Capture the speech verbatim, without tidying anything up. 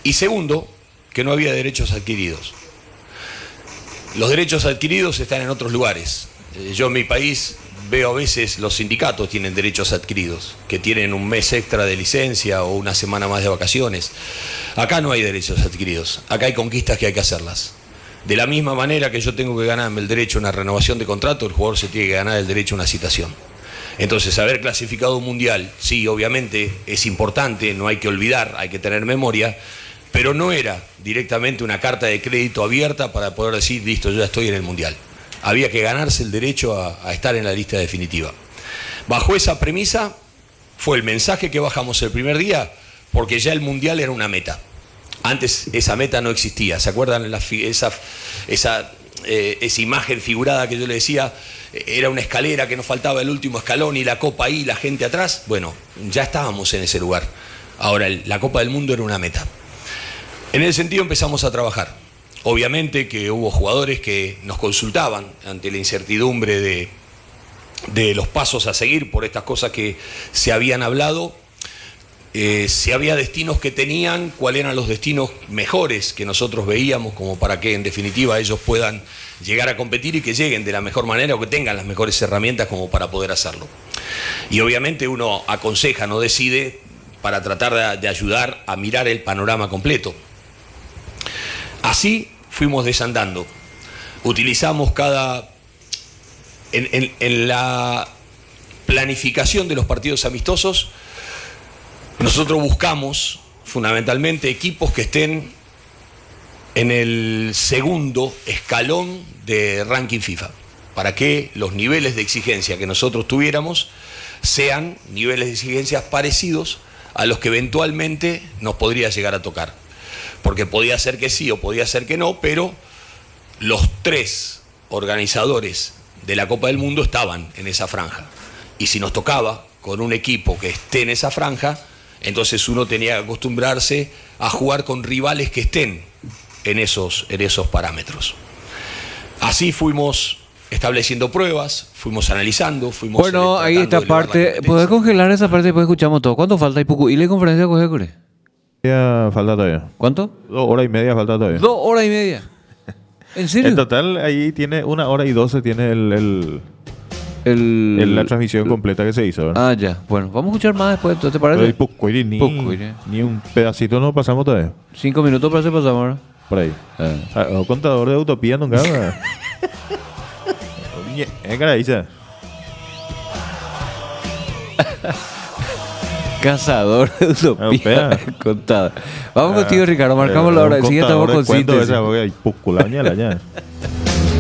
Y segundo, que no había derechos adquiridos. Los derechos adquiridos están en otros lugares. Yo en mi país veo a veces los sindicatos tienen derechos adquiridos, que tienen un mes extra de licencia o una semana más de vacaciones. Acá no hay derechos adquiridos, acá hay conquistas que hay que hacerlas. De la misma manera que yo tengo que ganarme el derecho a una renovación de contrato, el jugador se tiene que ganar el derecho a una citación. Entonces, haber clasificado un mundial, sí, obviamente es importante, no hay que olvidar, hay que tener memoria, pero no era directamente una carta de crédito abierta para poder decir, listo, yo ya estoy en el mundial. Había que ganarse el derecho a, a estar en la lista definitiva. Bajo esa premisa fue el mensaje que bajamos el primer día, porque ya el mundial era una meta. Antes esa meta no existía. ¿Se acuerdan la, esa, esa, eh, esa imagen figurada que yo le decía? Era una escalera que nos faltaba el último escalón y la copa ahí, la gente atrás. Bueno, ya estábamos en ese lugar. Ahora, el, la Copa del Mundo era una meta. En ese sentido empezamos a trabajar. Obviamente que hubo jugadores que nos consultaban ante la incertidumbre de, de los pasos a seguir por estas cosas que se habían hablado. Eh, si había destinos que tenían, cuáles eran los destinos mejores que nosotros veíamos, como para que en definitiva ellos puedan llegar a competir y que lleguen de la mejor manera o que tengan las mejores herramientas como para poder hacerlo. Y obviamente uno aconseja, no decide, para tratar de, de ayudar a mirar el panorama completo. Así fuimos desandando. Utilizamos cada... En, en, en la planificación de los partidos amistosos, nosotros buscamos fundamentalmente equipos que estén en el segundo escalón de ranking FIFA, para que los niveles de exigencia que nosotros tuviéramos sean niveles de exigencias parecidos a los que eventualmente nos podría llegar a tocar. Porque podía ser que sí o podía ser que no, pero los tres organizadores de la Copa del Mundo estaban en esa franja. Y si nos tocaba con un equipo que esté en esa franja, entonces uno tenía que acostumbrarse a jugar con rivales que estén en esos, en esos parámetros. Así fuimos estableciendo pruebas, fuimos analizando, fuimos... Bueno, ahí esta parte, ¿podés congelar esa parte y después escuchamos todo? ¿Cuánto falta? ¿Y poco? ¿Y la conferencia de Coge? Ya falta todavía. ¿Cuánto? Dos horas y media falta todavía. Dos horas y media. ¿En serio? En total, ahí tiene una hora y doce, tiene el... el... El, el, la transmisión completa que se hizo, ¿verdad? Ah, ya. Bueno, vamos a escuchar más después, ¿te parece? Poco, ni, Poco, ni un pedacito no pasamos todavía. Cinco minutos para se pasamos ahora. Por ahí. Eh. Ah, contador de utopía nunca. ¿Qué cara dice? Cazador de utopía. Ah, contador. Vamos ah, contigo, Ricardo. Marcamos eh, la hora. El siguiente estamos con síntesis. Esa, porque hay